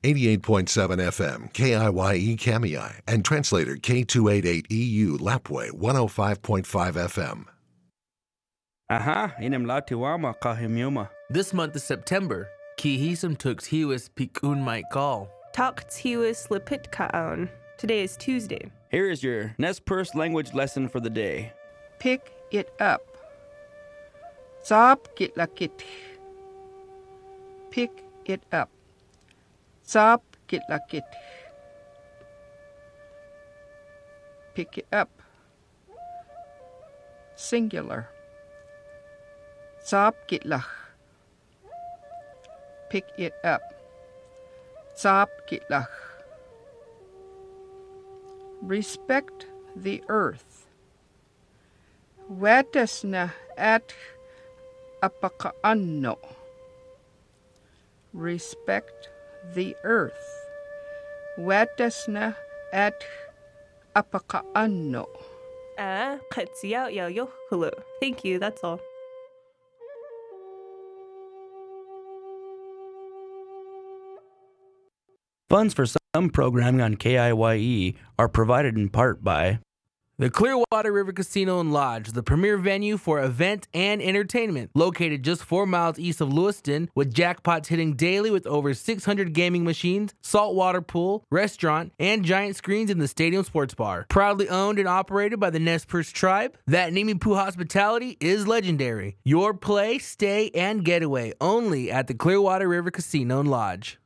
88.7 FM, KIYE Kamiai, and translator K288EU Lapway 105.5 FM. Aha, inem latiwama kahimyuma. This month is September. Kihisum tux hiwis pikun might call. Talks hiwis lipitkaon. Today is Tuesday. Here is your Nez Perce language lesson for the day. Pick it up. Zop kitlakit. Pick it up. Zop kitlakit. Pick it up. Singular. Zop kitlach. Pick it up. Zop kitlach. Respect the earth. Wetasna at apakaano. Respect the earth. Wetasna at apakaano. Thank you, that's all. Funds for some programming on KIYE are provided in part by The Clearwater River Casino and Lodge, the premier venue for event and entertainment, located just 4 miles east of Lewiston, with jackpots hitting daily with over 600 gaming machines, saltwater pool, restaurant, and giant screens in the stadium sports bar. Proudly owned and operated by the Nez Perce tribe, that Nimipu hospitality is legendary. Your play, stay, and getaway only at the Clearwater River Casino and Lodge.